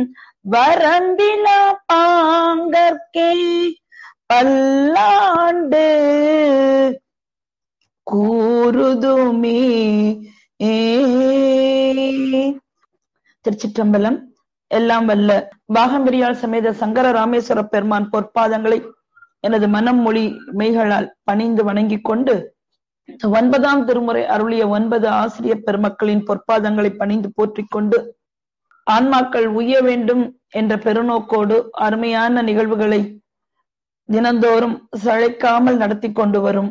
வரம்பிலா பாங்கற்கே பல்லாண்டு கூறுதுமே. திருச்சிற்றம்பலம். எல்லாம் வல்ல பாகம்பிரியாள் சமேத சங்கர ராமேஸ்வர பெருமான் பொற்பாதங்களை எனது மனம் மொழி மெய்களால் பணிந்து வணங்கிக் கொண்டு 9ஆம் திருமுறை அருளிய 9 ஆசிரியர் பெருமக்களின் பொற்பாதங்களை பணிந்து போற்றிக் கொண்டு ஆன்மாக்கள் உய்ய வேண்டும் என்ற பெருநோக்கோடு அருமையான நிகழ்வுகளை தினந்தோறும் சளைக்காமல் நடத்தி கொண்டு வரும்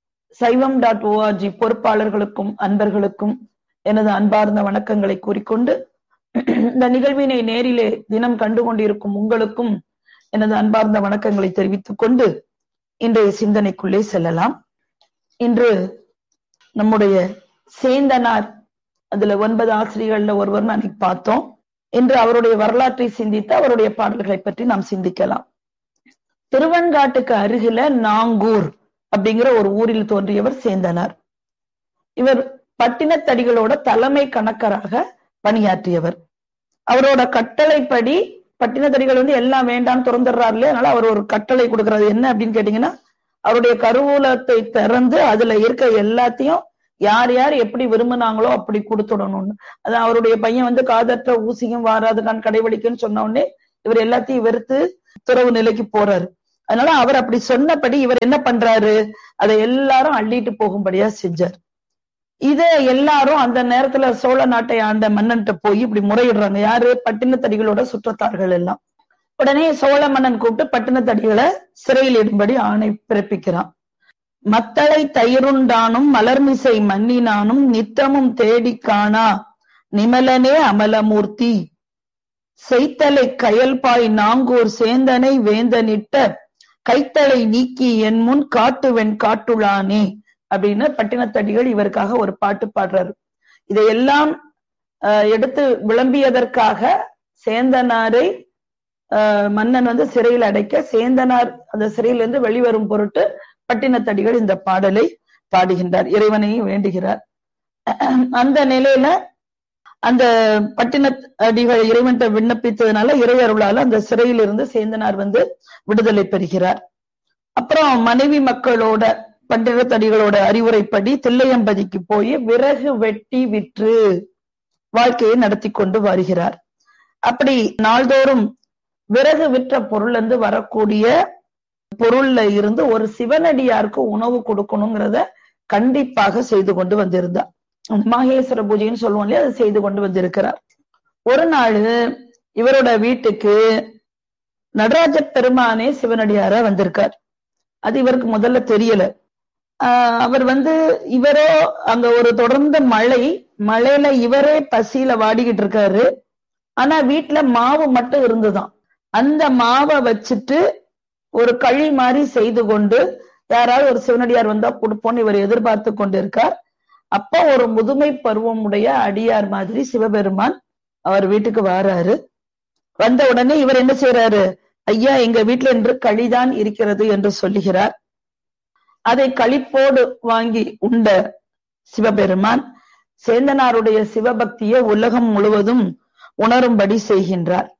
சைவம்.org பொறுப்பாளர்களுக்கும் அன்பர்களுக்கும் எனது அன்பார்ந்த வணக்கங்களை கூறிக்கொண்டு, இந்த நிகழ்வினை நேரிலே தினம் கண்டு கொண்டிருக்கும் உங்களுக்கும் எனது அன்பார்ந்த வணக்கங்களை தெரிவித்துக் கொண்டு இன்றைய சிந்தனைக்குள்ளே செல்லலாம். இன்று நம்முடைய சேந்தனார், அதுல 9 ஆசிரியர்கள்ல ஒருவர் அன்னைக்கு பார்த்தோம். இன்று அவருடைய வரலாற்றை சிந்தித்து அவருடைய பாடல்களை பற்றி நாம் சிந்திக்கலாம். திருவெண்காட்டுக்கு அருகில நாங்கூர் அப்படிங்கிற ஒரு ஊரில் தோன்றியவர் சேந்தனார். இவர் பட்டினத்தடிகளோட தலைமை கணக்கராக பணியாற்றியவர். அவரோட கட்டளைப்படி பட்டினத்தடிகள் எல்லாம் வேண்டாம் திறந்துடுறாரு இல்லையா, அதனால அவர் ஒரு கட்டளை கொடுக்கறது என்ன அப்படின்னு கேட்டீங்கன்னா, அவருடைய கருவூலத்தை திறந்து அதுல இருக்க எல்லாத்தையும் யார் யார் எப்படி விரும்பினாங்களோ அப்படி கொடுத்துடணும்னு. அதான் அவருடைய பையன் காதற்ற ஊசியும் வாராதுகான் கடைபிடிக்குன்னு சொன்ன உடனே இவர் எல்லாத்தையும் வெறுத்து துறவு நிலைக்கு போறாரு. அதனால அவர் அப்படி சொன்னபடி இவர் என்ன பண்றாரு, அதை எல்லாரும் அள்ளிட்டு போகும்படியா செஞ்சார். இத எல்லாரும் அந்த நேரத்துல சோழ நாட்டை ஆண்ட மன்னன்ட்ட போய் இப்படி முறையிடுறாங்க. யாரு? பட்டினத்தடிகளோட சுற்றத்தார்கள் எல்லாம். உடனே சோழ மன்னன் கூப்பிட்டு பட்டினத்தடிகளை சிறையில் இடும்படி ஆணை பிறப்பிக்கிறான். மத்தளை தயிருண்டானும் மலர்மிசை மன்னினானும் நித்தமும் தேடி காணா நிமலனே அமலமூர்த்தி செய்தலை கயல்பாய் நாங்கூர் சேந்தனை வேந்தனிட்ட கைத்தலை நீக்கி என் முன் காட்டுவென் காட்டுளானே அப்படின்னு பட்டினத்தடிகள் இவருக்காக ஒரு பாட்டு பாடுறாரு. இதையெல்லாம் எடுத்து விளம்பியதற்காக சேந்தனாரை மன்னன் சிறையில் அடைக்க, சேந்தனார் அந்த சிறையிலிருந்து வெளிவரும் பொருட்டு பட்டினத்தடிகள் இந்த பாடலை பாடுகின்றார், இறைவனையும் வேண்டுகிறார். அந்த நிலையில அந்த பட்டினத்தடிகள் இறைவன்கிட்ட விண்ணப்பித்ததுனால இறையருளால அந்த சிறையில் இருந்து சேந்தனார் விடுதலை பெறுகிறார். அப்புறம் மனைவி மக்களோட பட்டினத்தடிகளோட அறிவுரைப்படி தில்லையம்பதிக்கு போய் விறகு வெட்டி விற்று வாழ்க்கையை நடத்தி கொண்டு வருகிறார். அப்படி நாள்தோறும் விறகு விற்ற பொருள் வரக்கூடிய பொருள்ல இருந்து ஒரு சிவனடியாருக்கு உணவு கொடுக்கணுங்கிறத கண்டிப்பாக செய்து கொண்டு வந்திருந்தார். மகேஸ்வர பூஜைன்னு சொல்லுவோம் இல்லையா, அதை செய்து கொண்டு வந்திருக்கிறார். ஒரு நாள் இவரோட வீட்டுக்கு நடராஜ பெருமானே சிவனடியாரா வந்திருக்கார். அது இவருக்கு முதல்ல தெரியல. அவர் இவரோ அங்க ஒரு தொடர்ந்த மழையில இவரே பசியில வாடிக்கிட்டு இருக்காரு. ஆனா வீட்டுல மாவு மட்டும் இருந்துதான். அந்த மாவை வச்சுட்டு ஒரு களி மாதிரி செய்து கொண்டு யாராவது ஒரு சிவனடியார் வந்தா கொடுப்போன்னு இவர் எதிர்பார்த்து கொண்டு இருக்கார். அப்ப ஒரு முதுமை பருவம் உடைய அடியார் மாதிரி சிவபெருமான் அவர் வீட்டுக்கு வராரு. வந்த உடனே இவர் என்ன செய்யறாரு, ஐயா எங்க வீட்டுல என்று களிதான் இருக்கிறது என்று சொல்லுகிறார். அதை களிப்போடு வாங்கி உண்ட சிவபெருமான் சேந்தனாருடைய சிவபக்தியை உலகம் முழுவதும் உணரும்படி செய்கின்றார்.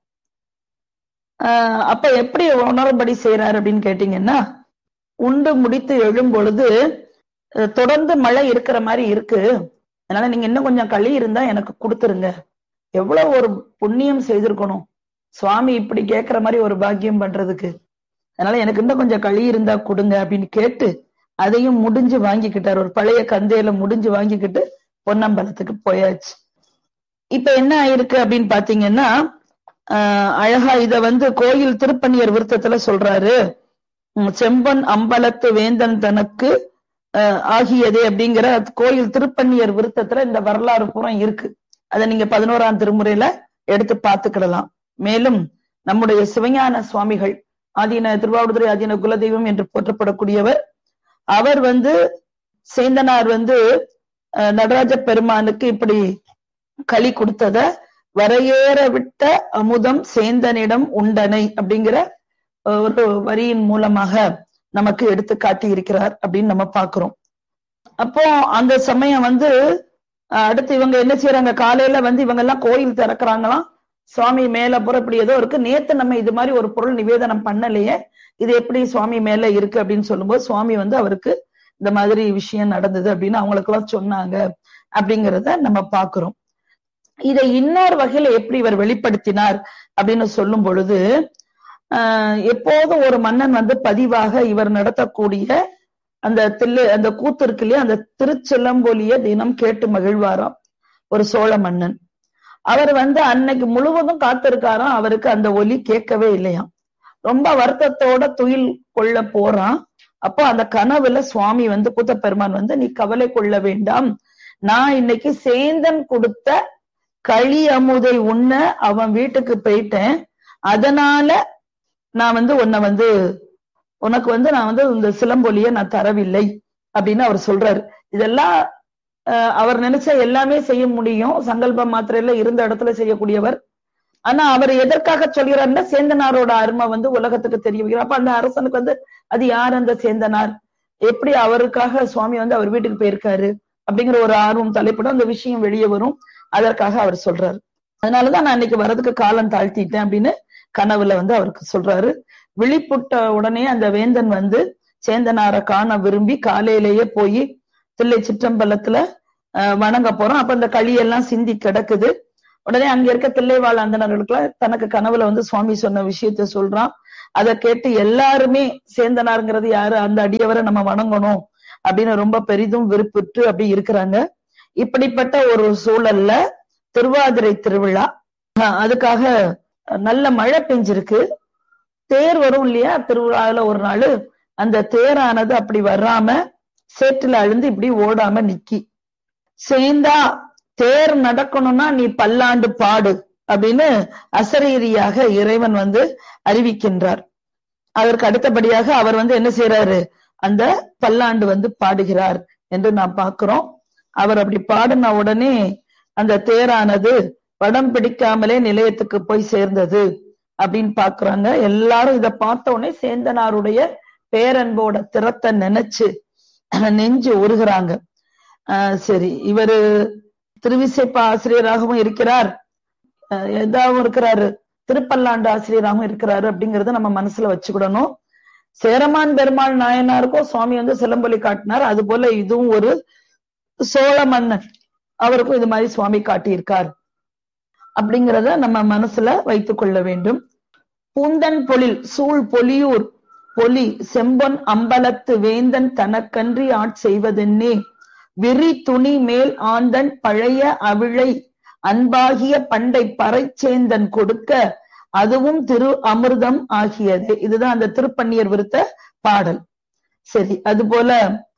அப்ப எப்படி உணரும்படி செய்யறாரு அப்படின்னு கேட்டீங்கன்னா, உண்டு முடித்து எழும் பொழுது தொடர்ந்து மழை இருக்கிற மாதிரி இருக்கு, அதனால நீங்க இன்னும் கொஞ்சம் களி இருந்தா எனக்கு கொடுத்துருங்க. எவ்வளவு ஒரு புண்ணியம் செய்திருக்கணும் சுவாமி இப்படி கேட்கிற மாதிரி ஒரு பாக்கியம் பண்றதுக்கு, அதனால எனக்கு இன்னும் கொஞ்சம் களி இருந்தா கொடுங்க அப்படின்னு கேட்டு அதையும் முடிஞ்சு வாங்கிக்கிட்டார். ஒரு பழைய கந்தையில முடிஞ்சு வாங்கிக்கிட்டு பொன்னம்பலத்துக்கு போயாச்சு. இப்ப என்ன ஆயிருக்கு அப்படின்னு பாத்தீங்கன்னா, அழகா இத கோயில் திருப்பணியர் விருத்தத்துல சொல்றாரு. செம்பன் அம்பலத்து வேந்தன் தனக்கு ஆகியதே அப்படிங்கிற கோயில் திருப்பணியர் விருத்தத்துல இந்த வரலாறு பூரா இருக்கு. அதை நீங்க 11ஆம் திருமுறையில எடுத்து பார்த்துக்கிடலாம். மேலும் நம்முடைய சிவஞான சுவாமிகள் ஆதீன திருவாவடுதுறை ஆதீன குலதெய்வம் என்று போற்றப்படக்கூடியவர், அவர் சேந்தனார் நடராஜ பெருமானுக்கு இப்படி களி கொடுத்தத வரையேற விட்ட அமுதம் சேந்தனிடம் உண்டனை அப்படிங்கிற ஒரு வரியின் மூலமாக நமக்கு எடுத்து காட்டி இருக்கிறார் அப்படின்னு நம்ம பாக்குறோம். அப்போ அந்த சமயம் அடுத்து இவங்க என்ன செய்யறாங்க, காலையில இவங்க எல்லாம் கோயில் திறக்கிறாங்களாம். சுவாமி மேல புறம் இப்படி ஏதோ இருக்கு, நேத்து நம்ம இது மாதிரி ஒரு பொருள் நிவேதனம் பண்ணலையே, இது எப்படி சுவாமி மேல இருக்கு அப்படின்னு சொல்லும்போது சுவாமி அவருக்கு இந்த மாதிரி விஷயம் நடந்தது அப்படின்னு அவங்களுக்கு எல்லாம் சொன்னாங்க அப்படிங்கிறத நம்ம பாக்குறோம். இதை இன்னொரு வகையில எப்படி இவர் வெளிப்படுத்தினார் அப்படின்னு சொல்லும் பொழுது, எப்போதும் ஒரு மன்னன் பதிவாக இவர் நடத்தக்கூடிய அந்த கூத்து இருக்கு இல்லையா, அந்த திருச்சிலம்பொலிய தினம் கேட்டு மகிழ்வாராம் ஒரு சோழ மன்னன். அவர் அன்னைக்கு முழுவதும் காத்திருக்காராம், அவருக்கு அந்த ஒலி கேட்கவே இல்லையாம். ரொம்ப வருத்தத்தோட துயில் கொள்ள போறான். அப்போ அந்த கனவுல சுவாமி கூத்தப்பெருமான் நீ கவலை கொள்ள வேண்டாம், நான் இன்னைக்கு சேந்தன் கொடுத்த களி அமுதை உண்ண அவன் வீட்டுக்கு போயிட்டேன், அதனால நான் உன்னை உனக்கு நான் இந்த சிலம்பொலிய நான் தரவில்லை அப்படின்னு அவர் சொல்றாரு. இதெல்லாம் அவர் நினைச்சா எல்லாமே செய்ய முடியும், சங்கல்ப மாத்திரையில இருந்த இடத்துல செய்யக்கூடியவர். ஆனா அவர் எதற்காக சொல்கிறாருன்னா, சேந்தனாரோட அருமை உலகத்துக்கு தெரிய வைக்கிறார். அப்ப அந்த அரசனுக்கு அது யார் அந்த சேந்தனார், எப்படி அவருக்காக சுவாமி அவர் வீட்டுக்கு போயிருக்காரு அப்படிங்கிற ஒரு ஆர்வம் தலைப்படும், அந்த விஷயம் வெளியே வரும். அதற்காக அவர் சொல்றாரு, அதனாலதான் நான் இன்னைக்கு வர்றதுக்கு காலம் தாழ்த்திட்டேன் அப்படின்னு கனவுல அவருக்கு சொல்றாரு. விழிப்புட்ட உடனே அந்த வேந்தன் சேந்தனாரை காண விரும்பி காலையிலேயே போய் தில்லை சிற்றம்பலத்துல வணங்க போறோம். அப்ப அந்த களியெல்லாம் சிந்தி கிடக்குது. உடனே அங்க இருக்க தில்லைவாழ் அந்தணர்களுக்குலாம் தனக்கு கனவுல சுவாமி சொன்ன விஷயத்த சொல்றான். அதை கேட்டு எல்லாருமே சேந்தனாருங்கிறது யாரு, அந்த அடியவரை நம்ம வணங்கணும் அப்படின்னு ரொம்ப பெரிதும் விருப்பிட்டு அப்படி இருக்கிறாங்க. இப்படிப்பட்ட ஒரு சூழல்ல திருவாதிரை திருவிழா, அதுக்காக நல்ல மழை பெஞ்சிருக்கு. தேர் வரும் இல்லையா திருவிழால ஒரு நாள், அந்த தேரானது அப்படி வராம சேற்றுல அழுந்து இப்படி ஓடாம நிக்கி, சேந்தா தேர் நடக்கணும்னா நீ பல்லாண்டு பாடு அப்படின்னு அசரீரியாக இறைவன் அறிவிக்கின்றார். அதற்கு அடுத்தபடியாக அவர் என்ன செய்யறாரு, அந்த பல்லாண்டு பாடுகிறார் என்று நாம் பார்க்கிறோம். அவர் அப்படி பாடின உடனே அந்த தேரானது வடம் பிடிக்காமலே நிலையத்துக்கு போய் சேர்ந்தது அப்படின்னு பாக்குறாங்க. எல்லாரும் இத பார்த்த உடனே சேந்தனாருடைய பேரன்போட திறத்தை நினைச்சு நெஞ்சு உருகிறாங்க. சரி, இவரு திருவிசைப்பா ஆசிரியராகவும் இருக்கிறார், எதாவும் இருக்கிறாரு, திருப்பல்லாண்டு ஆசிரியராகவும் இருக்கிறாரு அப்படிங்கறத நம்ம மனசுல வச்சுக்கிடணும். சேரமான் பெருமாள் நாயனாருக்கும் சுவாமி சிலம்பொலி காட்டினார், அது போல இதுவும் ஒரு சோழ மன்னன், அவருக்கும் இது மாதிரி சுவாமி காட்டியிருக்கார் அப்படிங்கிறத நம்ம மனசுல வைத்துக் கொள்ள வேண்டும். பூந்தன் பொழில் சூழ் பொலியூர் பொலி செம்பொன் அம்பலத்து வேந்தன் தனக்கன்றி ஆட்செய்வதென்னே, விரி துணி மேல் ஆந்தன் பழைய அவிழை அன்பாகிய பண்டை பறைச்சேந்தன் கொடுக்க அதுவும் திரு அமிர்தம் ஆகியது. இதுதான் அந்த திருப்பன்னியர் விருத்த பாடல். சரி, அது போல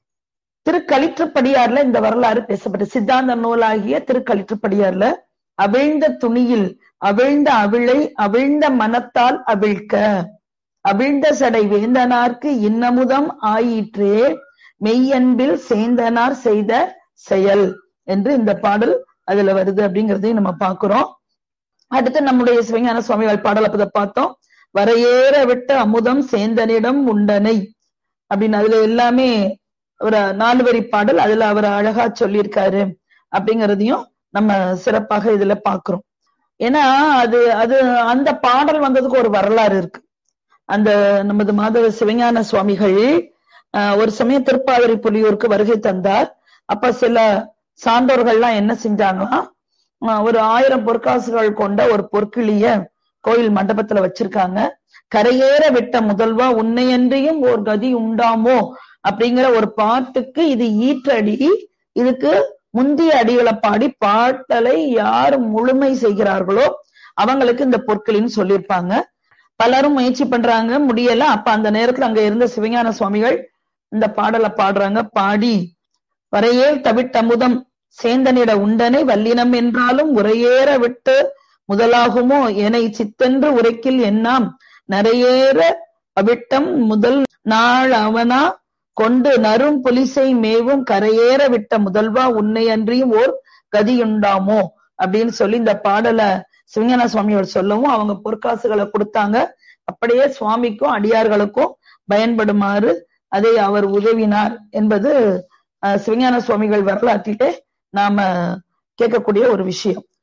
திருக்களிற்றுப்படியார்ல இந்த வரலாறு பேசப்பட்ட சித்தாந்த நூலாகிய திருக்களிற்றுப்படியார்ல அவிழ்ந்த துணியில் அவிழ்ந்த அவிழை அவிழ்ந்த மனத்தால் அவிழ்க்க அவிழ்ந்த சடை வேந்தனார்க்கு இன்னமுதம் ஆயிற்றே மெய்யன்பில் சேந்தனார் செய்த செயல் என்று இந்த பாடல் அதுல வருது அப்படிங்கறதையும் நம்ம பாக்குறோம். அடுத்து நம்முடைய சிவஞான சுவாமிகள் பாடல் அப்பத பார்த்தோம். வரையேற விட்ட அமுதம் சேந்தனிடம் உண்டனை அப்படின்னு அதுல எல்லாமே ஒரு 4 வரி பாடல், அதுல அவர் அழகா சொல்லியிருக்காரு அப்படிங்கறதையும் நம்ம சிறப்பாக இதுல பாக்குறோம். ஏன்னா அது அது அந்த பாடல் வந்ததுக்கு ஒரு வரலாறு இருக்கு. அந்த நமது மாதவ சிவஞான சுவாமிகள் ஒரு சமயம் திருப்பாதிரை புலியூருக்கு வருகை தந்தார். அப்ப சில சான்றோர்கள்லாம் என்ன செஞ்சாங்களாம், ஒரு 1000 பொற்காசுகள் கொண்ட ஒரு பொற்கிளிய கோயில் மண்டபத்துல வச்சிருக்காங்க. கரையேற விட்ட முதல்வா உன்னையன்றியும் ஓர் கதி உண்டாமோ அப்படிங்கிற ஒரு பாட்டுக்கு இது ஈற்றடி. இதுக்கு முந்திய அடிகளை பாடி பாட்டலை யார் முழுமை செய்கிறார்களோ அவங்களுக்கு இந்த பொற்களின்னு சொல்லியிருப்பாங்க. பலரும் முயற்சி பண்றாங்க, முடியல. அப்ப அந்த நேரத்துல அங்க இருந்த சிவஞான சுவாமிகள் இந்த பாடலை பாடுறாங்க. பாடி வரையேல் தவிட்டமுதம் சேந்தனிட உண்டனை வல்லினம் என்றாலும் உரையேற விட்டு முதலாகுமோ எனை சித்தென்று உரைக்கில் எண்ணாம் நரையேற அவிட்டம் முதல் நாள் அவனா கொண்டு நரும் புலிசை மேவும் கரையேற விட்ட முதல்வா உன்னை அன்றியும் ஓர் கதியுண்டாமோ அப்படின்னு சொல்லி இந்த பாடலை சிவஞான சுவாமியோட சொல்லவும் அவங்க பொற்காசுகளை கொடுத்தாங்க. அப்படியே சுவாமிக்கும் அடியார்களுக்கும் பயன்படுமாறு அதை அவர் உதவினார் என்பது சிவஞான சுவாமிகள் வரலாற்றிலே நாம கேட்கக்கூடிய ஒரு விஷயம்.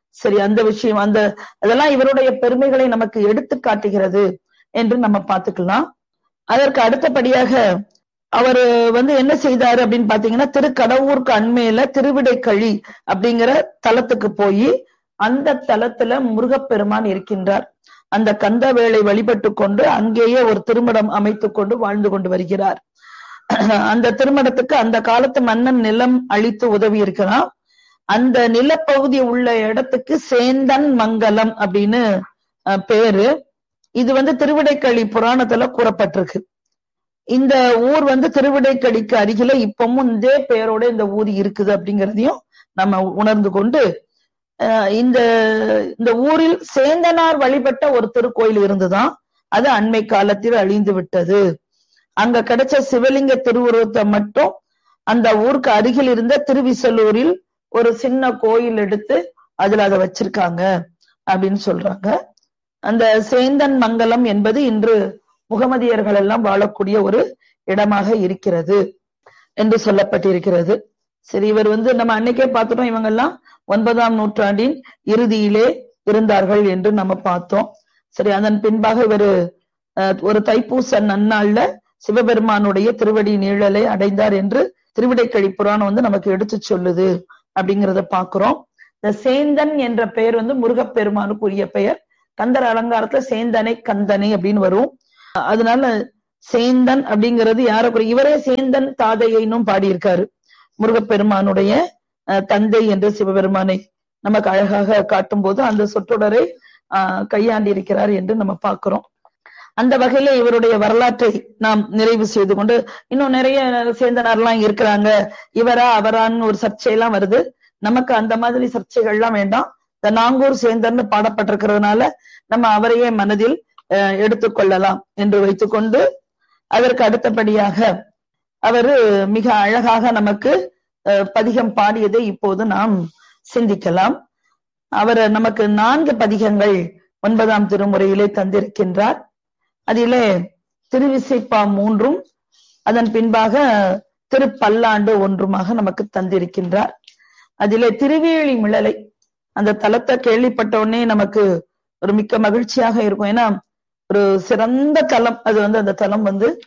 சரி, அந்த விஷயம் அதெல்லாம் இவருடைய பெருமைகளை நமக்கு எடுத்து காட்டுகிறது என்று நம்ம பார்த்துக்கலாம். அதற்கு அடுத்தபடியாக அவரு என்ன செய்தாரு அப்படின்னு பாத்தீங்கன்னா, திருக்கடவூருக்கு அண்மையில திருவிடைக்கழி அப்படிங்கிற தலத்துக்கு போய் அந்த தலத்துல முருகப்பெருமான் இருக்கின்றார். அந்த கந்த வேளை வழிபட்டு கொண்டு அங்கேயே ஒரு திருமடம் அமைத்து கொண்டு வாழ்ந்து கொண்டு வருகிறார். அந்த திருமடத்துக்கு அந்த காலத்து மன்னன் நிலம் அளித்து உதவி இருக்கிறான். அந்த நிலப்பகுதி உள்ள இடத்துக்கு சேந்தன் மங்கலம் அப்படின்னு பேரு. இது திருவிடைக்கழி புராணத்துல கூறப்பட்டிருக்கு. இந்த ஊர் திருவிடைக்கழிக்கு அருகில இப்பவும் இதே பெயரோட இந்த ஊர் இருக்குது அப்படிங்கிறதையும் நம்ம உணர்ந்து கொண்டு, இந்த ஊரில் சேந்தனார் வழிபட்ட ஒரு திருக்கோயில் இருந்துதான். அது அண்மை காலத்தில் அழிந்து விட்டது. அங்க கிடைச்ச சிவலிங்க திருவுருவத்தை மட்டும் அந்த ஊருக்கு அருகில் இருந்த திருவிசலூரில் ஒரு சின்ன கோயில் எடுத்து அதுல அதை வச்சிருக்காங்க அப்படின்னு சொல்றாங்க. அந்த சேந்தன் மங்கலம் என்பது இன்று முகமதியர்கள் எல்லாம் வாழக்கூடிய ஒரு இடமாக இருக்கிறது என்று சொல்லப்பட்டிருக்கிறது. சரி, இவர் நம்ம அன்னைக்கே பார்த்துட்டோம், இவங்க எல்லாம் 9ஆம் நூற்றாண்டின் இறுதியிலே இருந்தார்கள் என்று நம்ம பார்த்தோம். சரி, அதன் பின்பாக இவர் ஒரு தைப்பூச நன்னாள்ல சிவபெருமானுடைய திருவடி நீழலை அடைந்தார் என்று திருவிடைக்கழி புராணம் நமக்கு எடுத்து சொல்லுது அப்படிங்கிறத பாக்குறோம். இந்த சேந்தன் என்ற பெயர் முருகப்பெருமானுக்குரிய பெயர். கந்தர் அலங்காரத்துல சேந்தனை கந்தனை அப்படின்னு வரும். அதனால சேந்தன் அப்படிங்கிறது யாருக்குரிய, இவரே சேந்தன் தாதையைன்னும் பாடியிருக்காரு. முருகப்பெருமானுடைய தந்தை என்று சிவபெருமானை நமக்கு அழகாக காட்டும் போது அந்த சொற்றொடரை கையாண்டி இருக்கிறார் என்று நம்ம பார்க்கிறோம். அந்த வகையில இவருடைய வரலாற்றை நாம் நிறைவு செய்து கொண்டு, இன்னும் நிறைய சேந்தனார்லாம் இருக்கிறாங்க, இவரா அவரான்னு ஒரு சர்ச்சையெல்லாம் வருது. நமக்கு அந்த மாதிரி சர்ச்சைகள்லாம் வேண்டாம். இந்த நாங்கூர் சேந்தர்னு பாடப்பட்டிருக்கிறதுனால நம்ம அவரையே மனதில் எடுத்துக்கொள்ளலாம் என்று வைத்துக்கொண்டு, அதற்கு அடுத்தபடியாக அவரு மிக அழகாக நமக்கு பதிகம் பாடியதை இப்போது நாம் சிந்திக்கலாம். அவர் நமக்கு 4 பதிகங்கள் 9ஆம் திருமுறையிலே தந்திருக்கின்றார். அதிலே திருவிசைப்பா 3 அதன் பின்பாக திருப்பல்லாண்டு 1 நமக்கு தந்திருக்கின்றார். அதிலே திருவேலி மிளலை அந்த தலத்தை கேள்விப்பட்ட உடனே நமக்கு ஒரு மிக்க மகிழ்ச்சியாக இருக்கும். ஏன்னா ஒரு சிறந்த தலம் அது. அந்த தலம்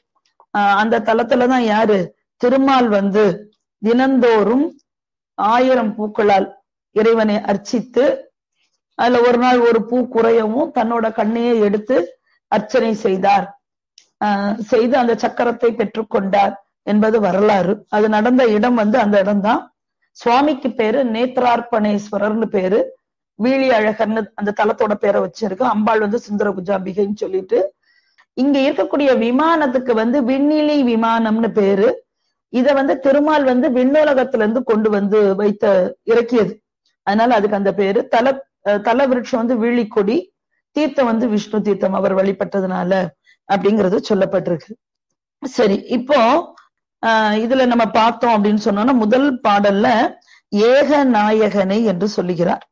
அந்த தலத்துலதான் யாரு திருமால் தினந்தோறும் 1000 பூக்களால் இறைவனை அர்ச்சித்து, அதுல ஒரு நாள் ஒரு பூ குறையவும் தன்னோட கண்ணையை எடுத்து அர்ச்சனை செய்தார். செய்து அந்த சக்கரத்தை பெற்றுக்கொண்டார் என்பது வரலாறு. அது நடந்த இடம் அந்த இடம்தான். சுவாமிக்கு பேரு நேத்ரார்ப்பணேஸ்வரர்னு பேரு. வீழி அழகர்னு அந்த தலத்தோட பேரை வச்சிருக்கு. அம்பாள் சுந்தர குஜாம்பிகைன்னு சொல்லிட்டு. இங்க இருக்கக்கூடிய விமானத்துக்கு விண்ணிலி விமானம்னு பேரு. இத திருமால் விண்ணுலகத்துல இருந்து கொண்டு வைத்த இறக்கியது. அதனால அதுக்கு அந்த பேரு. தல விருட்சம் வீழிக்கொடி, தீர்த்தம் விஷ்ணு தீர்த்தம் அவர் வழிபட்டதுனால அப்படிங்கிறது சொல்லப்பட்டிருக்கு. சரி, இப்போ இதுல நம்ம பார்த்தோம் அப்படின்னு சொன்னோம்னா, முதல் பாடல்ல ஏக நாயகனை என்று சொல்லுகிறார்.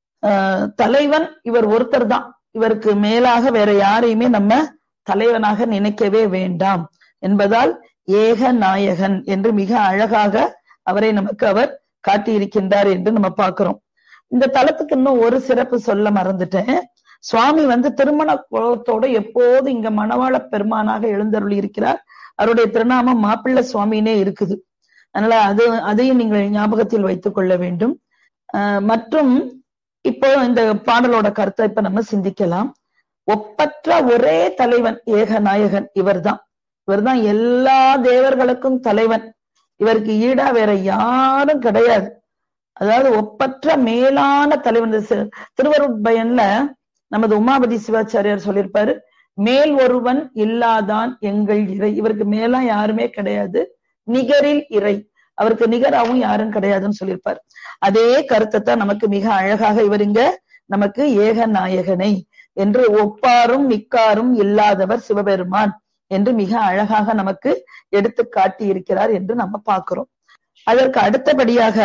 தலைவன் இவர் ஒருத்தர் தான். இவருக்கு மேலாக வேற யாரையுமே நம்ம தலைவனாக நினைக்கவே வேண்டாம் என்பதால் ஏக நாயகன் என்று மிக அழகாக அவரை நமக்கு அவர் காட்டியிருக்கின்றார் என்று நம்ம பார்க்கிறோம். இந்த தலத்துக்கு இன்னும் ஒரு சிறப்பு சொல்ல மறந்துட்டேன். சுவாமி திருமண குலத்தோட எப்போது இங்க மணவாள பெருமானாக எழுந்தருளி இருக்கிறார். அவருடைய திருநாமம் மாப்பிள்ளை சுவாமினே இருக்குது. அதனால அதையும் நீங்கள் ஞாபகத்தில் வைத்துக் கொள்ள வேண்டும். மற்றும் இப்போ இந்த பாடலோட கருத்தை இப்ப நம்ம சிந்திக்கலாம். ஒப்பற்ற ஒரே தலைவன் ஏகநாயகன் இவர்தான். இவர்தான் எல்லா தேவர்களுக்கும் தலைவன். இவருக்கு ஈடா வேற யாரும் கிடையாது. அதாவது ஒப்பற்ற மேலான தலைவன். திருவருட்பயன்ல நமது உமாபதி சிவாச்சாரியார் சொல்லியிருப்பாரு, மேல் ஒருவன் இல்லாதான் எங்கள் இறை. இவருக்கு மேலா யாருமே கிடையாது, நிகரில் இறை, அவருக்கு நிகராவும் யாரும் கிடையாதுன்னு சொல்லியிருப்பாரு. அதே கருத்தை தான் நமக்கு மிக அழகாக இவர் இங்க நமக்கு ஏக நாயகனை என்று ஒப்பாரும் மிக்காரும் இல்லாதவர் சிவபெருமான் என்று மிக அழகாக நமக்கு எடுத்து காட்டி இருக்கிறார் என்று நம்ம பார்க்கிறோம். அதற்கு அடுத்தபடியாக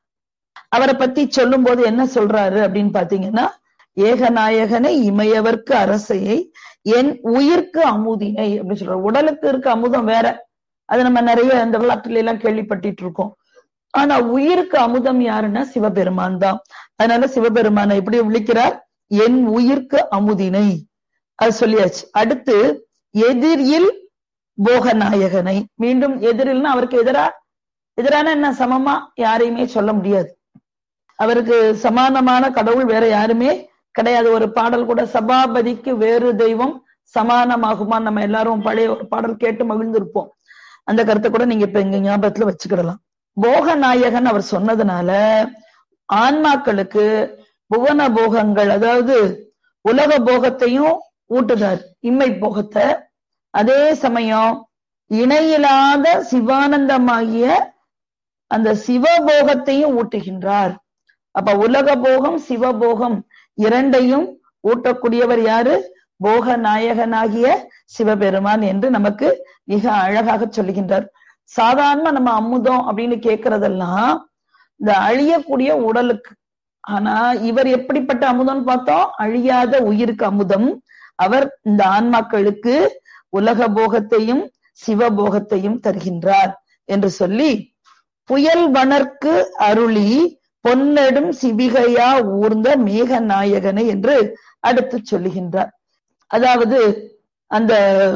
அவரை பத்தி சொல்லும் போது என்ன சொல்றாரு அப்படின்னு பாத்தீங்கன்னா, ஏகநாயகனை இமையவர்க்கு அரசையை என் உயிர்க்கு அமுதினை அப்படின்னு சொல்றாரு. உடலுக்கு இருக்க அமுதம் வேற, அது நம்ம நிறைய இந்த வரலாற்றுல எல்லாம் கேள்விப்பட்டிட்டு இருக்கோம். ஆனா உயிருக்கு அமுதம் யாருன்னா சிவபெருமான் தான். அதனால சிவபெருமானை எப்படி விழிக்கிறார்? என் உயிர்க்கு அமுதினை, அது சொல்லியாச்சு. அடுத்து எதிரில் போகநாயகனை, மீண்டும் எதிரில்னா அவருக்கு எதிரான என்ன, சமமா யாரையுமே சொல்ல முடியாது. அவருக்கு சமானமான கடவுள் வேற யாருமே கிடையாது. ஒரு பாடல் கூட, சபாபதிக்கு வேறு தெய்வம் சமானமாகுமா, நம்ம எல்லாரும் பழைய ஒரு பாடல் கேட்டு மகிழ்ந்திருப்போம். அந்த கருத்தை கூட நீங்க இப்ப எங்க ஞாபகத்துல வச்சுக்கிடலாம். போகநாயகன் அவர் சொன்னதுனால ஆன்மாக்களுக்கு புவன போகங்கள், அதாவது உலக போகத்தையும் ஊட்டுதார், இம்மை போகத்தை. அதே சமயம் இணையில்லாத சிவானந்தமாகிய அந்த சிவபோகத்தையும் ஊட்டுகின்றார். அப்ப உலக போகம் சிவபோகம் இரண்டையும் ஊட்டக்கூடியவர் யாரு? போக நாயகனாகிய சிவபெருமான் என்று நமக்கு மிக அழகாக சொல்லுகின்றார். சாதாரண நம்ம அமுதம் அப்படின்னு கேட்கறதெல்லாம் இந்த அழியக்கூடிய உடலுக்கு. ஆனா இவர் எப்படிப்பட்ட அமுதம்னு பார்த்தோம்? அழியாத உயிருக்கு அமுதம். அவர் இந்த ஆன்மாக்களுக்கு உலக போகத்தையும் சிவபோகத்தையும் தருகின்றார் என்று சொல்லி, புயல் வனர்க்கு அருளி பொன்னெடும் சிவிகையா ஊர்ந்த மேக நாயகனை என்று அடுத்து சொல்லுகின்றார். அதாவது அந்த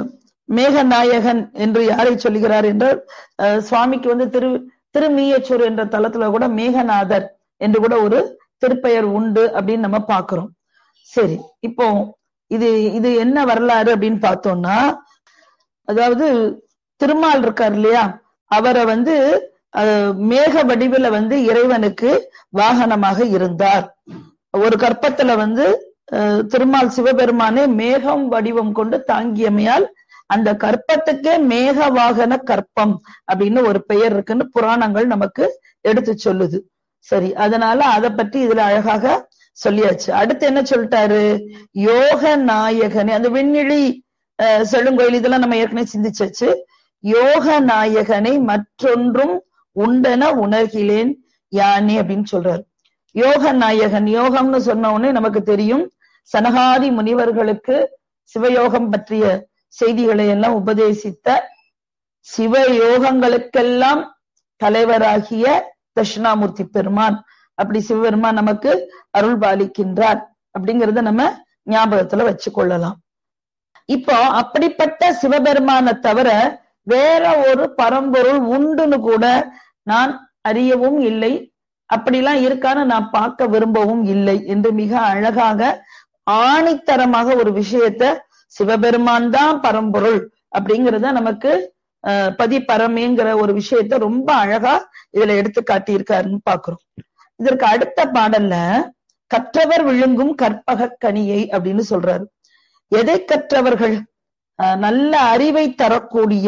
மேகநாயகன் என்று யாரை சொல்லுகிறார் என்றால், சுவாமிக்கு வந்து திருமீயச்சூர் என்ற தலத்துல கூட மேகநாதர் என்று கூட ஒரு திருப்பெயர் உண்டு அப்படின்னு நம்ம பாக்குறோம். சரி, இப்போ இது என்ன வரலாறு அப்படின்னு பார்த்தோம்னா, அதாவது திருமால் இருக்கார் இல்லையா, அவரை வந்து மேக வடிவில வந்து இறைவனுக்கு வாகனமாக இருந்தார். ஒரு கற்பத்துல வந்து திருமால் சிவபெருமானே மேகம் வடிவம் கொண்டு தாங்கியமையால் அந்த கற்பத்துக்கே மேக வாகன கற்பம் அப்படின்னு ஒரு பெயர் இருக்குன்னு புராணங்கள் நமக்கு எடுத்து சொல்லுது. சரி, அதனால அதை பற்றி இதுல அழகாக சொல்லியாச்சு. அடுத்து என்ன சொல்லிட்டாரு? யோக நாயகனே, அந்த விண்ணிழி செழுங்கோயில் இதெல்லாம் நம்ம ஏற்கனவே சிந்திச்சாச்சு. யோக நாயகனை மற்றொன்றும் உண்டென உணர்கிலேன் யானே அப்படின்னு சொல்றாரு. யோக நாயகன், யோகம்னு சொன்ன உடனே நமக்கு தெரியும், சனகாதி முனிவர்களுக்கு சிவயோகம் பற்றிய செய்திகளை எல்லாம் உபதேசித்த சிவயோகங்களுக்கெல்லாம் தலைவராகிய தட்சிணாமூர்த்தி பெருமான். அப்படி சிவபெருமான் நமக்கு அருள் பாலிக்கின்றார் அப்படிங்கறத நம்ம ஞாபகத்துல வச்சு கொள்ளலாம். இப்போ அப்படிப்பட்ட சிவபெருமானை தவிர வேற ஒரு பரம்பொருள் உண்டுன்னு கூட நான் அறியவும் இல்லை, அப்படிலாம் இருக்கான்னு நான் பார்க்க விரும்பவும் இல்லை என்று மிக அழகாக ஆணித்தரமாக ஒரு விஷயத்த, சிவபெருமான் தான் பரம்பொருள் அப்படிங்கிறத நமக்கு பதிபரமேங்கிற ஒரு விஷயத்த ரொம்ப அழகா இதுல எடுத்து காட்டியிருக்காருன்னு பாக்குறோம். இதற்கு அடுத்த பாடல்ல கற்றவர் விழுங்கும் கற்பக கனியை அப்படின்னு சொல்றாரு. எதை கற்றவர்கள்? நல்ல அறிவை தரக்கூடிய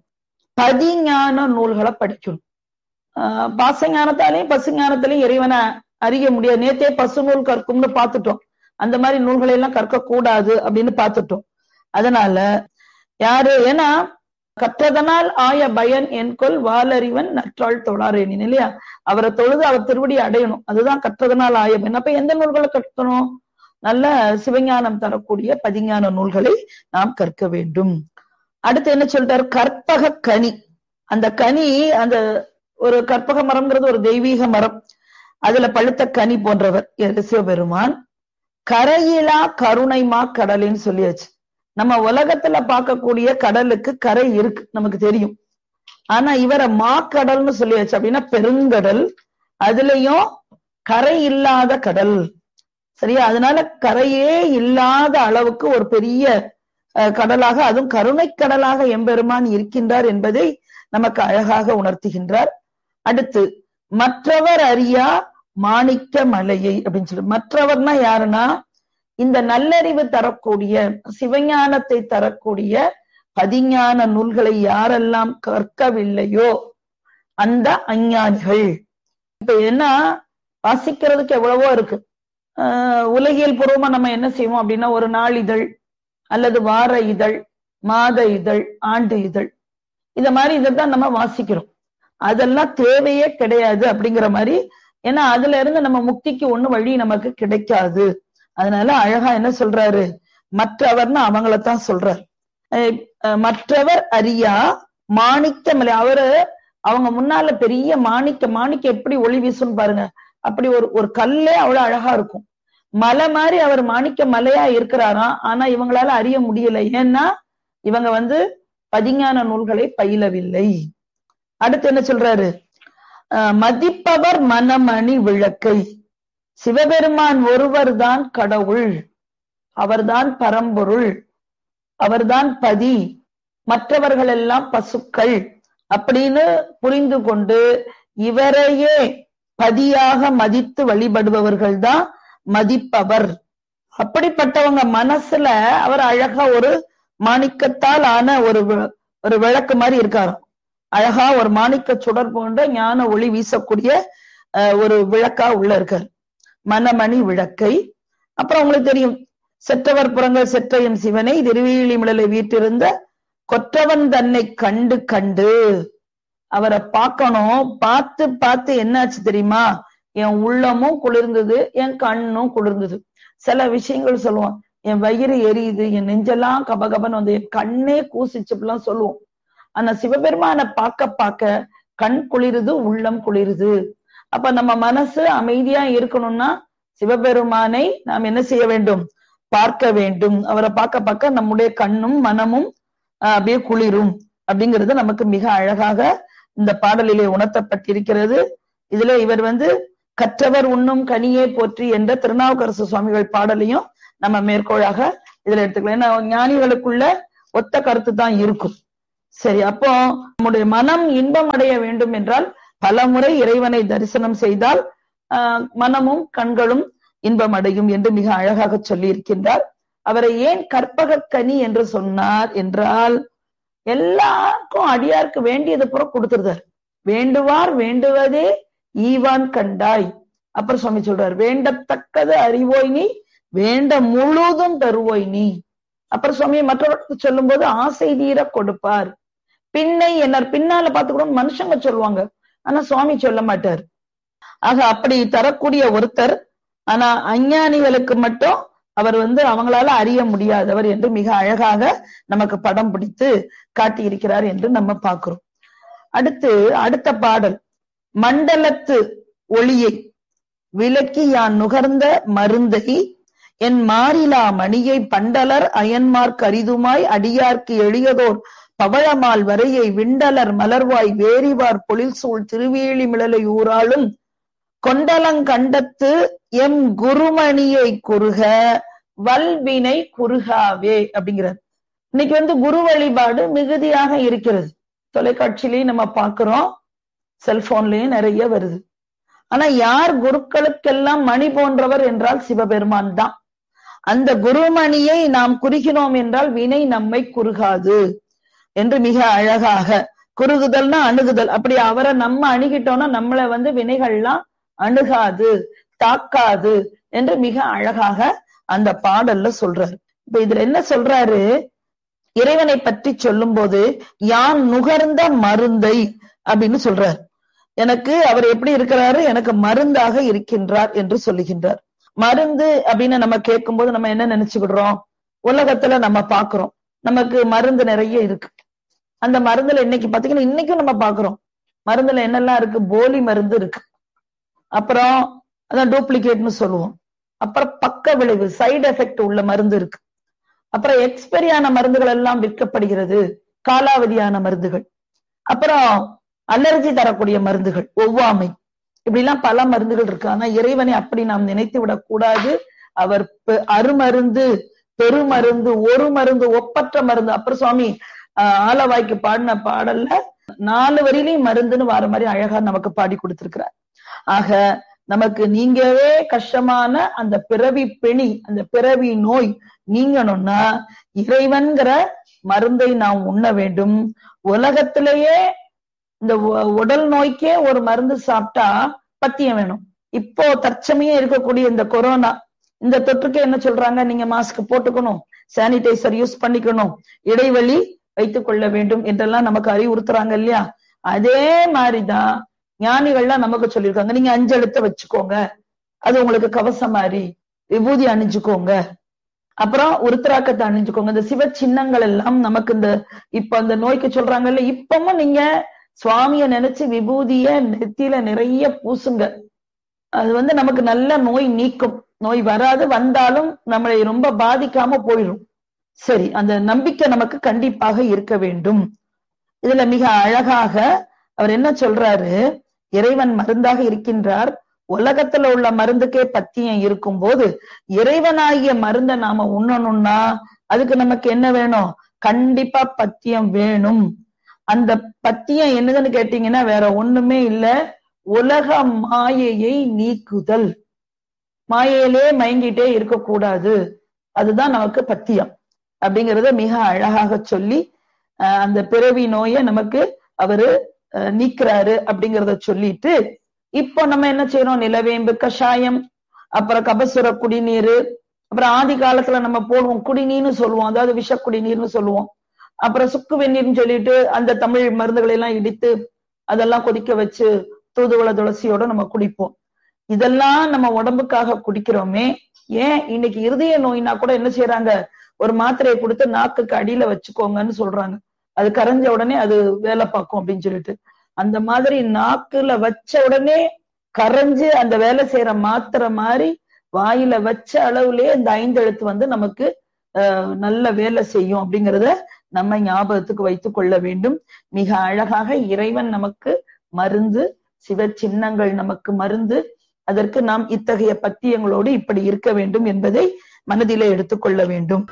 பதிஞான நூல்களை படிக்கணும். பாசஞானத்தாலையும் பசுஞானத்திலையும் இறைவனை அறிய முடியாது. நேத்தே பசு நூல் கற்கும்னு பார்த்துட்டோம். அந்த மாதிரி நூல்களை எல்லாம் கற்க கூடாது அப்படின்னு பார்த்துட்டோம். அதனால யாரு, ஏன்னா கற்றதனால் ஆய பயன் என்கொள் வாலறிவன் நற்றாள் தொழாரேனின் இல்லையா, அவரை தொழுது அவர் திருவடி அடையணும், அதுதான் கற்றதனால் ஆய பயன். அப்ப எந்த நூல்களை கற்கணும்? நல்ல சிவஞானம் தரக்கூடிய பதிஞான நூல்களை நாம் கற்க வேண்டும். அடுத்து என்ன சொல்றாரு? கற்பக கனி. அந்த கனி, அந்த ஒரு கற்பக மரம்ங்கிறது ஒரு தெய்வீக மரம், அதுல பழுத்த கனி போன்றவர் சிவபெருமான். கரையிலா கருணைமா கடலின்னு சொல்லியாச்சு. நம்ம உலகத்துல பார்க்கக்கூடிய கடலுக்கு கரை இருக்கு, நமக்கு தெரியும். ஆனா இவரை மாக்கடல்னு சொல்லியாச்சு. அப்படின்னா பெருங்கடல், அதுலயும் கரை இல்லாத கடல். சரியா? அதனால கரையே இல்லாத அளவுக்கு ஒரு பெரிய கடலாக, அதுவும் கருணை கடலாக எம்பெருமான் இருக்கின்றார் என்பதை நமக்கு அழகாக உணர்த்துகின்றார். அடுத்து மற்றவர் அறியா மாணிக்க மலையை அப்படின்னு சொல்லி, மற்றவர்னா யாருன்னா இந்த நல்லறிவு தரக்கூடிய சிவஞானத்தை தரக்கூடிய பதிஞான நூல்களை யாரெல்லாம் கற்கவில்லையோ அந்த அஞ்ஞானிகள். இப்ப என்ன, வாசிக்கிறதுக்கு எவ்வளவோ இருக்கு. உலகியல் பூர்வமா நம்ம என்ன செய்வோம் அப்படின்னா, ஒரு நாளிதழ் அல்லது வார இதழ், மாத இதழ், ஆண்டு இதழ், இந்த மாதிரி இதைத்தான் நம்ம வாசிக்கிறோம். அதெல்லாம் தேவையே கிடையாது அப்படிங்கிற மாதிரி. ஏன்னா அதுல இருந்து நம்ம முக்திக்கு ஒண்ணு வழி நமக்கு கிடைக்காது. அதனால அழகா என்ன சொல்றாரு? மற்றவர்னு அவங்களத்தான் சொல்றாரு. மற்றவர் அறியா மாணிக்க மலை, அவரு அவங்க முன்னால பெரிய மாணிக்க எப்படி ஒளி வீசுன்னு பாருங்க. அப்படி ஒரு கல்லே அவ்வளவு அழகா இருக்கும். மலை மாதிரி அவர் மாணிக்க மலையா இருக்கிறாராம். ஆனா இவங்களால அறிய முடியல. ஏன்னா இவங்க பதிஞான நூல்களை பயிலவில்லை. அடுத்து என்ன சொல்றாரு? மதிப்பவர் மனமணி விளக்கை. சிவபெருமான் ஒருவர் தான் கடவுள், அவர்தான் பரம்பொருள், அவர்தான் பதி, மற்றவர்கள் எல்லாம் பசுக்கள் அப்படின்னு புரிந்து கொண்டு இவரையே பதியாக மதித்து வழிபடுபவர்கள் தான் மதிப்பவர். அப்படிப்பட்டவங்க மனசுல அவர் அழகா ஒரு மாணிக்கத்தால் ஆன ஒரு விளக்கு மாதிரி இருக்காராம். அழகா ஒரு மாணிக்க சுடர் போன்ற ஞான ஒளி வீசக்கூடிய ஒரு விளக்கா உள்ள இருக்காரு. மனமணி விளக்கை. அப்புறம் உங்களுக்கு தெரியும், செற்றவர் புறங்கள் செற்றையும் சிவனை திருவேலிமிழலை வீட்டிருந்த கொற்றவன் தன்னை கண்டு கண்டு அவரை பார்க்கணும். பார்த்து பார்த்து என்னாச்சு தெரியுமா? என் உள்ளமும் குளிர்ந்தது, என் கண்ணும் குளிர்ந்தது. சில விஷயங்கள் சொல்லுவோம், என் வயிறு எரியுது, என் நெஞ்செல்லாம் கபகபன்னு என் கண்ணே கூசிச்சுலாம் சொல்லுவோம். ஆனா சிவபெருமான பார்க்க பார்க்க கண் குளிருது, உள்ளம் குளிருது. அப்ப நம்ம மனசு அமைதியா இருக்கணும்னா சிவபெருமானை நாம் என்ன செய்ய வேண்டும்? பார்க்க வேண்டும். அவரை பார்க்க பார்க்க நம்முடைய கண்ணும் மனமும் அப்படியே குளிரும். அப்படிங்கிறது நமக்கு மிக அழகாக இந்த பாடலிலே உணர்த்தப்பட்டிருக்கிறது. இதுல இவர் கற்றவர் உண்ணும் கனியே போற்றி என்ற திருநாவுக்கரசு சுவாமிகள் பாடலையும் நம்ம மேற்கோளாக இதுல எடுத்துக்கலாம். ஏன்னா ஞானிகளுக்குள்ள ஒத்த கருத்து தான் இருக்கும். சரி, அப்போ நம்முடைய மனம் இன்பம் அடைய வேண்டும் என்றால் பல முறை இறைவனை தரிசனம் செய்தால் மனமும் கண்களும் இன்பம் அடையும் என்று மிக அழகாக சொல்லி இருக்கின்றார். அவரை ஏன் கற்பக கனி என்று சொன்னார் என்றால், எல்லாருக்கும் அடியாருக்கு வேண்டியது புற கொடுத்துருந்தார். வேண்டுவார் வேண்டுவதே ஈவான் கண்டாய். அப்புறம் சுவாமி சொல்றார், வேண்டத்தக்கது அறிவோய் நீ, வேண்ட முழுதும் தருவோய் நீ. அப்புறம் சுவாமி மற்றவர்களுக்கு சொல்லும் போது ஆசை தீர கொடுப்பார். பின்னை என்ன பின்னால பார்த்துக்கூட மனுஷங்க சொல்லுவாங்க, ஆனா சுவாமி சொல்ல மாட்டார். ஆக அப்படி தரக்கூடிய ஒருத்தர். ஆனா அஞ்ஞானிகளுக்கு மட்டும் அவர் அவங்களால அறிய முடியாதவர் என்று மிக அழகாக நமக்கு படம் பிடித்து காட்டியிருக்கிறார் என்று நம்ம பார்க்கிறோம். அடுத்த பாடல், மண்டலத்து ஒளியை விலக்கி யான் நுகர்ந்த மருந்தை என் மாறிலா மணியை பண்டலர் அயன்மார்க் அரிதுமாய் அடியார்க்கு எளியதோர் பவழமால் வரையை விண்டலர் மலர்வாய் வேரிவார் பொழில் சூழ் திருவேலிமிழலை ஊராளும் கொண்டலங்கண்டத்து எம் குருமணியை குறுக வல்வினை குறுகாவே அப்படிங்கிறார். இன்னைக்கு குரு வழிபாடு மிகுதியாக இருக்கிறது. தொலைக்காட்சியிலையும் நம்ம பார்க்கிறோம், செல்போன்லயும் நிறைய வருது. ஆனா யார் குருக்களுக்கெல்லாம் மணி போன்றவர் என்றால் சிவபெருமான் தான். அந்த குருமணியை நாம் குறுகினோம் என்றால் வினை நம்மை குறுகாது என்று மிக அழகாக, குறுகுதல்னா அணுகுதல், அப்படி அவரை நம்ம அணுகிட்டோம்னா நம்மளை வினைகள்லாம் அணுகாது, தாக்காது என்று மிக அழகாக அந்த பாடல்ல சொல்றாரு. இப்ப இதுல என்ன சொல்றாரு? இறைவனை பற்றி சொல்லும் போது யான் நுகர்ந்த மருந்தை அப்படின்னு சொல்றார். எனக்கு அவர் எப்படி இருக்கிறாரு? எனக்கு மருந்தாக இருக்கின்றார் என்று சொல்லுகின்றார். மருந்து அப்படின்னு நம்ம கேட்கும் போது நம்ம என்ன நினைச்சுக்கிடுறோம்? உலகத்துல நம்ம பாக்குறோம், நமக்கு மருந்து நிறைய இருக்கு. அந்த மருந்துல இன்னைக்கு பாத்தீங்கன்னா, இன்னைக்கும் நம்ம பாக்குறோம் மருந்துல என்னெல்லாம் இருக்கு? போலி மருந்து இருக்கு, அப்புறம் அதான் டூப்ளிகேட்னு சொல்லுவோம், அப்புறம் பக்க விளைவு சைடு எஃபெக்ட் உள்ள மருந்து இருக்கு, அப்புறம் எக்ஸ்பெரியான மருந்துகள் எல்லாம் விற்கப்படுகிறது, காலாவதியான மருந்துகள், அப்புறம் அலர்ஜி தரக்கூடிய மருந்துகள், ஒவ்வாமை, இப்படி எல்லாம் பல மருந்துகள் இருக்கு. ஆனா இறைவனை அப்படி நாம் நினைத்து விடக் கூடாது. அவர் அருமருந்து, பெருமருந்து, ஒரு மருந்து, ஒப்பற்ற மருந்து. அப்புறம் சுவாமி ஆலவாய்க்கு பாடின பாடல்ல 4 வரியிலையும் மருந்துன்னு வர மாதிரி அழகா நமக்கு பாடி கொடுத்திருக்கிறார். ஆக நமக்கு நீங்கவே கஷ்டமான அந்த பிறவி பிணி, அந்த பிறவி நோய் நீங்கணும்னா இறைவன்கிற மருந்தை நாம் உண்ண வேண்டும். உலகத்திலேயே இந்த உடல் நோய்க்கே ஒரு மருந்து சாப்பிட்டா பத்தியம் வேணும். இப்போ தற்சமயம் இருக்கக்கூடிய இந்த கொரோனா, இந்த தொற்றுக்கு என்ன சொல்றாங்க? நீங்க மாஸ்க் போட்டுக்கணும், சானிடைசர் யூஸ் பண்ணிக்கணும், இடைவெளி வைத்துக் கொள்ள வேண்டும் என்றெல்லாம் நமக்கு அறிவுறுத்துறாங்க இல்லையா? அதே மாதிரிதான் ஞானிகள்லாம் நமக்கு சொல்லியிருக்காங்க, நீங்க 5 எழுத்த வச்சுக்கோங்க, அது உங்களுக்கு கவசம் மாதிரி, விபூதி அணிஞ்சுக்கோங்க, அப்புறம் உருத்திராக்கத்தை அணிஞ்சுக்கோங்க. இந்த சிவ சின்னங்கள் எல்லாம் நமக்கு இந்த இப்ப அந்த நோய்க்கு சொல்றாங்கல்ல, இப்பவும் நீங்க சுவாமிய நினைச்சு விபூதிய நெத்தியில நிறைய பூசுங்க. அது நமக்கு நல்ல நோய் நீக்கும். நோய் வராது, வந்தாலும் நம்மளை ரொம்ப பாதிக்காம போயிடும். சரி, அந்த நம்பிக்கை நமக்கு கண்டிப்பாக இருக்க வேண்டும். இதுல மிக அழகாக அவர் என்ன சொல்றாரு, இறைவன் மருந்தாக இருக்கின்றார். உலகத்துல உள்ள மருந்துக்கே பத்தியம் இருக்கும் போது இறைவனாகிய மருந்தை நாம உண்ணணும்னா அதுக்கு நமக்கு என்ன வேணும்? கண்டிப்பா பத்தியம் வேணும். அந்த பத்தியம் என்னதுன்னு கேட்டீங்கன்னா வேற ஒண்ணுமே இல்ல, உலக மாயையை நீக்குதல். மாயையிலே மயங்கிட்டே இருக்கக்கூடாது, அதுதான் நமக்கு பத்தியம் அப்படிங்கறத மிக அழகாக சொல்லி அந்த பிறவி நோயை நமக்கு அவரு நீக்கிறாரு அப்படிங்கறத சொல்லிட்டு, இப்போ நம்ம என்ன செய்யறோம்? நிலவேம்பு கஷாயம், அப்புறம் கபசுர குடிநீர், அப்புறம் ஆதி காலத்துல நம்ம போடுவோம் குடிநீர்னு சொல்லுவோம், அதாவது விஷ குடிநீர்னு சொல்லுவோம். அப்புறம் சுக்கு வெந்நீர்னு சொல்லிட்டு அந்த தமிழ் மருந்துகளை எல்லாம் இடித்து அதெல்லாம் கொதிக்க வச்சு தூதுவள துளசியோட நம்ம குடிப்போம். இதெல்லாம் நம்ம உடம்புக்காக குடிக்கிறோமே, ஏன் இன்னைக்கு இருதய நோய்னா கூட என்ன செய்யறாங்க? ஒரு மாத்திரையை கொடுத்து நாக்குக்கு அடியில வச்சுக்கோங்கன்னு சொல்றாங்க. அது கரைஞ்ச உடனே அது வேலை பார்க்கும் அப்படின்னு சொல்லிட்டு, அந்த மாதிரி நாக்குல வச்ச உடனே கரைஞ்சு அந்த வேலை செய்யற மாத்திரை மாதிரி வாயில வச்ச அளவுலயே இந்த 5 எழுத்து நமக்கு நல்ல வேலை செய்யும் அப்படிங்கிறத நம்ம ஞாபகத்துக்கு வைத்துக் கொள்ள வேண்டும். மிக அழகாக இறைவன் நமக்கு மருந்து, சிவ சின்னங்கள் நமக்கு மருந்து. அதற்கு நாம் இத்தகைய பத்தியங்களோடு இப்படி இருக்க வேண்டும் என்பதை மனதிலே எடுத்துக்கொள்ள வேண்டும்.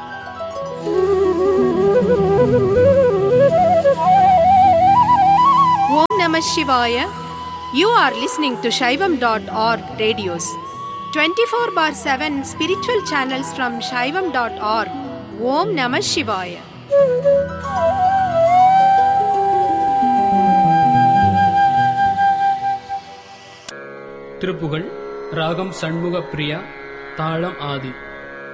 ஓம் நம சிவாய. You are listening to Shaivam.org radios. 24/7 spiritual channels from Shaivam.org. Om Namah Shivaya. Thiruppugazh. ராகம் சண்முக பிரியா, தாளம் ஆதி.